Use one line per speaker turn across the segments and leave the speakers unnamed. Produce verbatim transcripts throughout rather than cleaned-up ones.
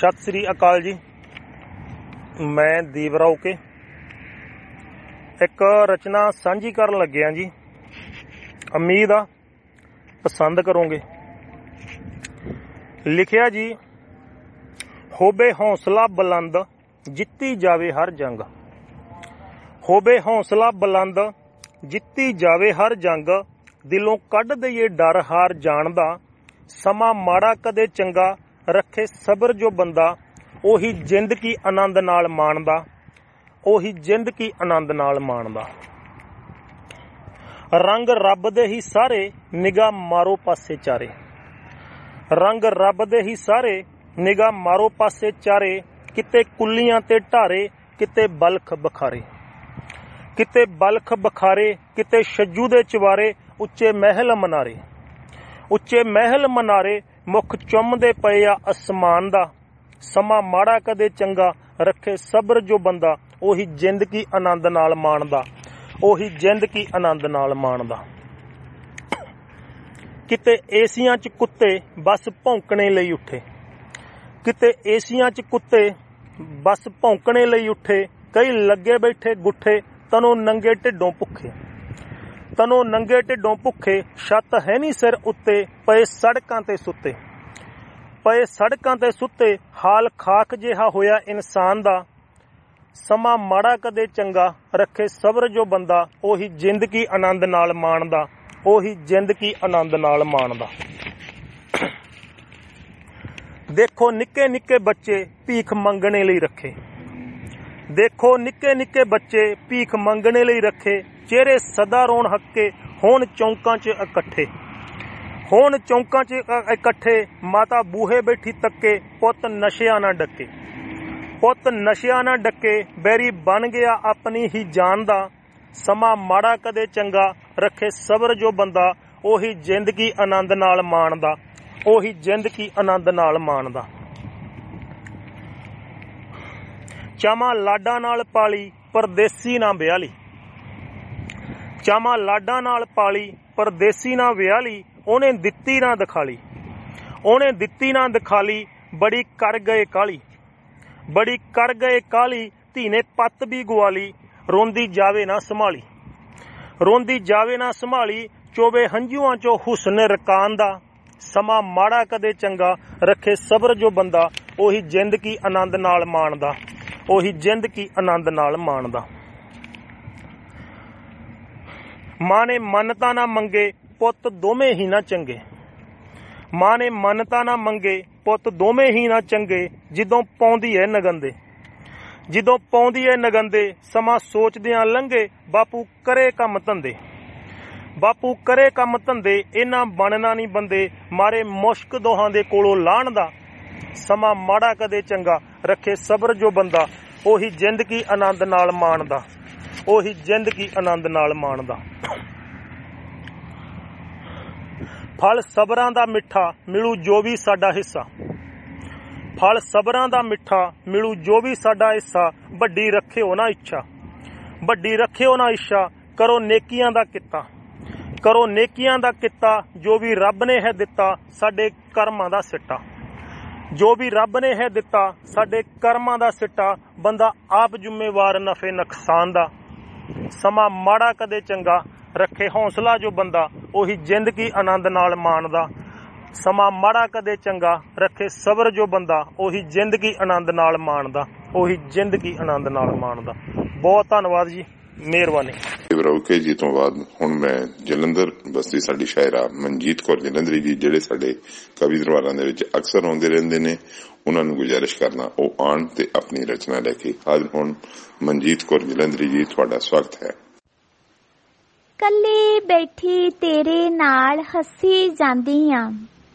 सत श्री अकाल जी। मैं दीवराव के एक रचना साझी करन लग्या जी। उम्मीद आ पसंद करोगे। लिखिया जी, होबे हौसला बुलंद जित्ती जावे हर जंग। होबे हौसला बुलंद जित्ती जावे हर जंग। दिलों कढ दईए डर हार जाण दा। समा माड़ा कदे चंगा रखे सबर जो बंदा। ओही जिंदगी आनंद नाल माणदा। ओही जिंदगी आनंद नाल माणदा। रंग रब दे ही सारे निगाह मारो पासे चारे। रंग रब दे ही सारे निगाह मारो पासे चारे। किते कुल्लियां ते ढारे, किते बलख बखारे। किते बलख बखारे, किते छज्जू दे चवारे। उच्चे महल मनारे, उच्चे महल मनारे। मुख चुमदे पए आ असमान दा। समा माड़ा कदे चंगा रखे सबर जो बंदा। ओही जिंदगी आनंद नाल माणदा। ओही जिंदगी आनंद नाल माणदा। किते एसियां च कुत्ते बस भौंकने लई उठे। किते एसियां च कुत्ते बस भौंकने लई उठे। कई लगे बैठे गुठे, तनों नंगे ढिड्डों भुखे। तनों नंगे ढिड्डों भुखे। छत है नी सिर उत्ते, पए सड़कां ते सुत्ते। पए सड़कां ते सुत्ते। हाल खाक जिहा होया इंसान दा। समा माड़ा कदे चंगा रखे सबर जो बंदा। ओही जिंदगी आनंद नाल माणदा। ओही जिंदगी आनंद नाल माणदा। देखो निक्के निक्के बच्चे भीख मंगने लई रखे। देखो निक्के निक्के बच्चे भीख मंगने लई रखे। चेहरे सदा रोण हक्के, होण चौंकां च इकट्ठे। होण चौंकां च इकट्ठे। माता बूहे बैठी तक्के, पुत्त नशिया ना डके। पुत्त नशिया ना डके। बैरी बन गया अपनी ही जान दा। समा माड़ा कदे चंगा रखे सबर जो बंदा। ओही जिंदगी आनंद नाल माणदा। ओही जिंदगी आनंद नाल माणदा। चामा लाडा नाल पाली, परदेसी ना ब्याली। चामा लाडा नाल पाली, परदेसी ना व्याली। ओने दित्ती ना दिखाली। ओने दित्ती ना दिखाली। बड़ी कर गए काली। बड़ी कर गए काली। धी ने पत्त भी गवाली। रोंदी जावे ना संभाली। रोंदी जावे ना संभाली। चोवे हंझुआं चो हुस्न रकान दा। समा माड़ा कदे चंगा रखे सबर जो बंदा। ओही जिंदगी आनंद नाल माणदा। ओही जिंदगी आनंद नाल माणदा। मां ने मन्नतां ना मंगे, पुत्त दोवें ही ना चंगे। मां ने मन्नतां ना मंगे, पुत्त दोवें ही ना चंगे। जिदों पाउंदी है नगंदे। जिदों पाउंदी है नगंदे। समा सोचदियां लंघे, बापू करे कम धंदे। बापू करे कम धंदे। इन्हां बनना नहीं बंदे, मारे मुश्क दोहां दे कोलों लाहण दा। समा माड़ा कदे चंगा रखे सबर जो बंदा। ओही जिंदगी आनंद नाल माणदा। ओही जिंदगी आनंद नाल माणदा। फल सबरां दा मिठा, मिलू जो भी साडा हिस्सा। फल सबरां दा मिठा, मिलू जो भी साडा हिस्सा। वड्डी रखियो ना इच्छा। वड्डी रखियो ना इच्छा। करो नेकियां दा कित्ता। करो नेकियां दा कित्ता। जो भी रब ने है दिता, साडे कर्मां दा सिट्टा। जो भी रब ने है दिता, साडे कर्मां दा सिट्टा। बंदा आप जिम्मेवार नफे नुकसान दा। समा माड़ा कदे चंगा रखे हौसला जो बंदा। ओही जिंदगी आनंद नाल माणदा। समा माड़ा कदे चंगा रखे सबर जो बंदा। ओही जिंदगी आनंद नाल माणदा। ओही जिंदगी आनंद नाल माणदा। बहुत धन्नवाद जी, मेहरबानी।
दीवराव जी तो बाद हुण मैं जलंधर बस्ती साडी शायरा मनजीत कौर जलंधरी जी, ਜਿਹੜੇ ਸਾਡੇ ਕਵੀ ਦਰਬਾਰਾਂ ਦੇ ਵਿੱਚ ਅਕਸਰ ਆਉਂਦੇ ਰਹਿੰਦੇ ਨੇ, ਉਹਨਾਂ ਨੂੰ ਗੁਜ਼ਾਰਿਸ਼ ਕਰਨਾ ਉਹ ਆਣ ਤੇ ਆਪਣੀ ਰਚਨਾ ਲੈ ਕੇ ਹਾਜ਼ਰ ਹੋਣ। ਮਨਜੀਤ ਕੌਰ ਜਲੰਧਰੀ ਜੀ, ਤੁਹਾਡਾ ਸਵਾਗਤ ਹੈ।
ਕੱਲੀ ਬੈਠੀ ਤੇਰੇ ਨਾਲ ਹੱਸੀ ਜਾਂਦੀ ਆਂ।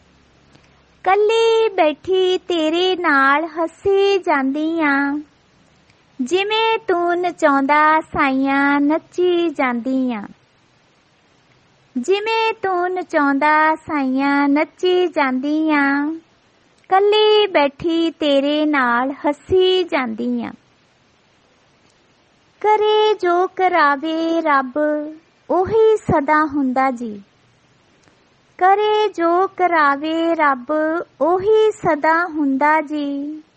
ਕੱਲੀ ਬੈਠੀ ਤੇਰੇ ਨਾਲ ਹੱਸੀ ਜਾਂਦੀ ਆਂ। ਜਿਵੇਂ ਤੂੰ ਨਚਾਉਂਦਾ ਸਾਈਆਂ ਨੱਚੀ ਜਾਂਦੀ ਆਂ। ਜਿਵੇਂ ਤੂੰ ਨਚਾਉਂਦਾ ਸਾਈਆਂ ਨੱਚੀ ਜਾਂਦੀ ਆਂ। ਕੱਲੀ ਬੈਠੀ ਤੇਰੇ ਨਾਲ ਹੱਸੀ ਜਾਂਦੀ ਆਂ। ਕਰੇ ਜੋ ਕਰਾਵੇ ਰੱਬ, ਉਹੀ ਸਦਾ ਹੁੰਦਾ ਜੀ। ਕਰੇ ਜੋ ਕਰਾਵੇ ਰੱਬ, ਉਹੀ ਸਦਾ ਹੁੰਦਾ ਜੀ।